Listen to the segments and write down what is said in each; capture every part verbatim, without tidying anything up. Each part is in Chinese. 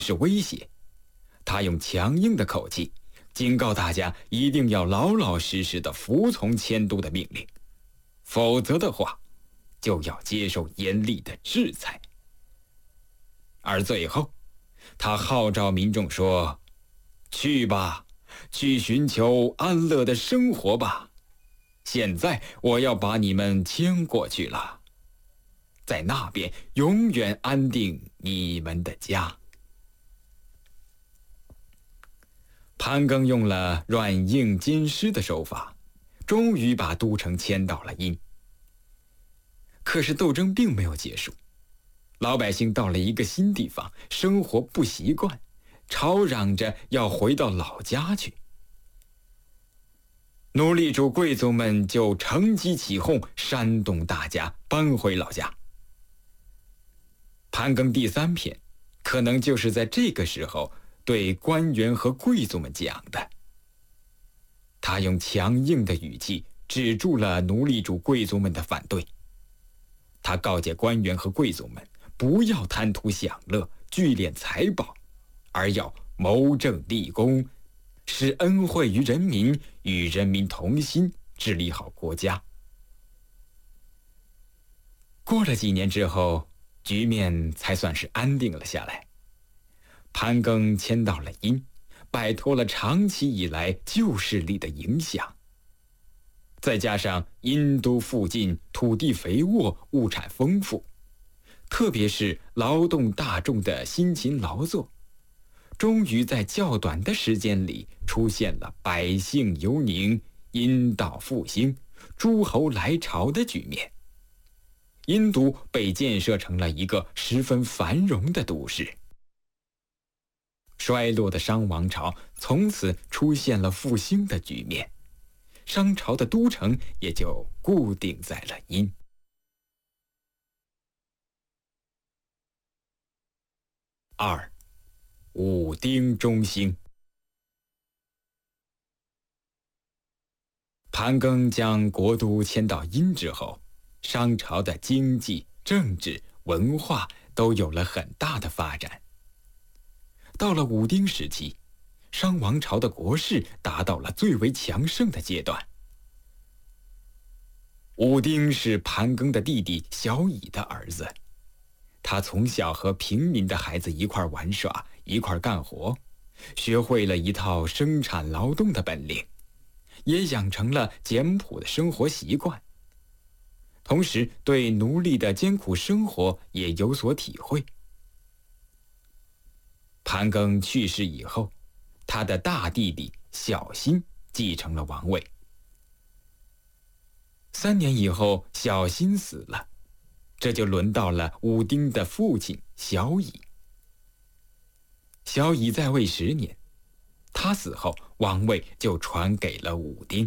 是威胁。他用强硬的口气警告大家一定要老老实实的服从迁都的命令，否则的话就要接受严厉的制裁。而最后他号召民众说，去吧，去寻求安乐的生活吧，现在我要把你们迁过去了，在那边永远安定你们的家。潘庚用了软硬兼施的手法，终于把都城迁到了殷。可是斗争并没有结束，老百姓到了一个新地方，生活不习惯，吵嚷着要回到老家去。奴隶主贵族们就乘机起哄，煽动大家搬回老家。潘庚第三篇可能就是在这个时候对官员和贵族们讲的。他用强硬的语气止住了奴隶主贵族们的反对。他告诫官员和贵族们不要贪图享乐，聚敛财宝，而要谋政立功，使恩惠于人民，与人民同心，治理好国家。过了几年之后，局面才算是安定了下来。潘庚迁到了殷，摆脱了长期以来旧势力的影响。再加上殷都附近土地肥沃，物产丰富，特别是劳动大众的辛勤劳作，终于在较短的时间里出现了百姓游宁、殷道复兴、诸侯来朝的局面。殷都被建设成了一个十分繁荣的都市。衰落的商王朝从此出现了复兴的局面，商朝的都城也就固定在了殷。二，武丁中兴。潘庚将国都迁到殷之后，商朝的经济、政治、文化都有了很大的发展。到了武丁时期，商王朝的国势达到了最为强盛的阶段。武丁是潘庚的弟弟小乙的儿子，他从小和平民的孩子一块玩耍，一块干活，学会了一套生产劳动的本领，也养成了简朴的生活习惯，同时对奴隶的艰苦生活也有所体会。潘庚去世以后，他的大弟弟小辛继承了王位。三年以后，小辛死了，这就轮到了武丁的父亲小乙。小乙在位十年，他死后，王位就传给了武丁。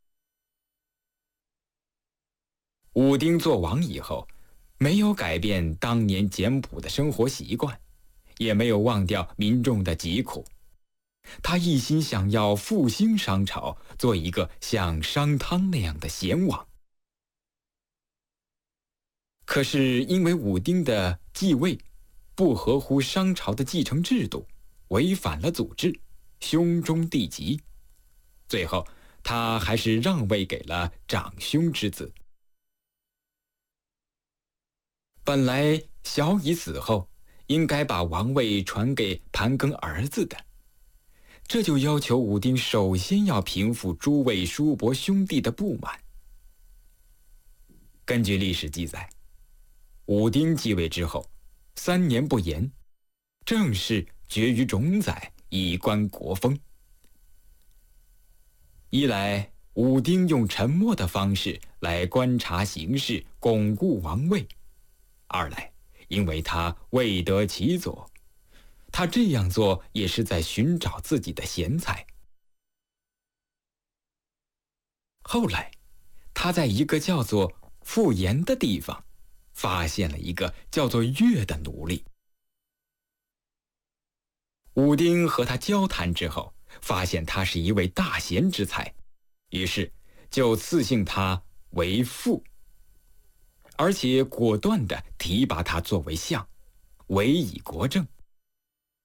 武丁做王以后，没有改变当年简朴的生活习惯，也没有忘掉民众的疾苦。他一心想要复兴商朝，做一个像商汤那样的贤王。可是因为武丁的继位不合乎商朝的继承制度，违反了祖制，兄终弟及，最后他还是让位给了长兄之子。本来小乙死后应该把王位传给潘庚儿子的，这就要求武丁首先要平复诸位叔伯兄弟的不满。根据历史记载，武丁继位之后，三年不言，正式绝于冢宰，以观国风。一来，武丁用沉默的方式来观察形势，巩固王位；二来，因为他未得其所，他这样做也是在寻找自己的贤才。后来，他在一个叫做傅延的地方发现了一个叫做乐的奴隶。武丁和他交谈之后，发现他是一位大贤之才，于是就赐姓他为傅，而且果断地提拔他作为相，委以国政。